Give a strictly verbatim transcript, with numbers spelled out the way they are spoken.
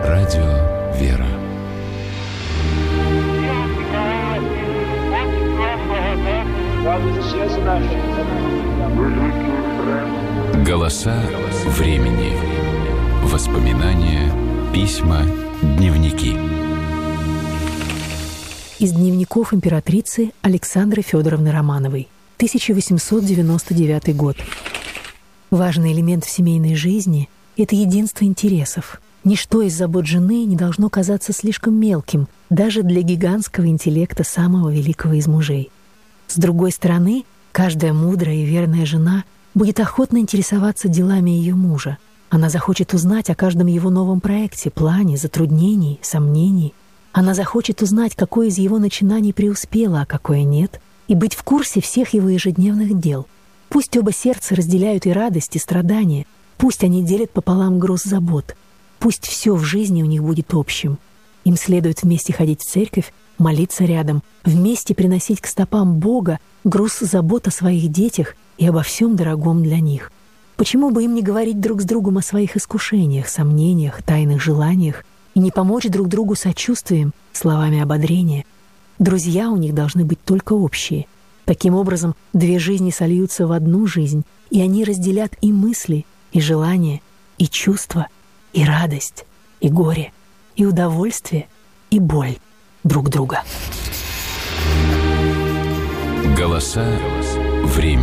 Радио «Вера». Голоса времени. Воспоминания, письма, дневники. Из дневников императрицы Александры Федоровны Романовой, тысяча восемьсот девяносто девятый год. Важный элемент в семейной жизни — это единство интересов. Ничто из забот жены не должно казаться слишком мелким, даже для гигантского интеллекта самого великого из мужей. С другой стороны, каждая мудрая и верная жена будет охотно интересоваться делами ее мужа. Она захочет узнать о каждом его новом проекте, плане, затруднении, сомнении. Она захочет узнать, какое из его начинаний преуспело, а какое нет, и быть в курсе всех его ежедневных дел. Пусть оба сердца разделяют и радость, и страдания, пусть они делят пополам груз забот, пусть все в жизни у них будет общим. Им следует вместе ходить в церковь, молиться рядом, вместе приносить к стопам Бога груз забот о своих детях и обо всем дорогом для них. Почему бы им не говорить друг с другом о своих искушениях, сомнениях, тайных желаниях и не помочь друг другу сочувствием, словами ободрения? Друзья у них должны быть только общие. Таким образом, две жизни сольются в одну жизнь, и они разделят и мысли, и желания, и чувства, и радость, и горе, и удовольствие, и боль друг друга. Голоса времени.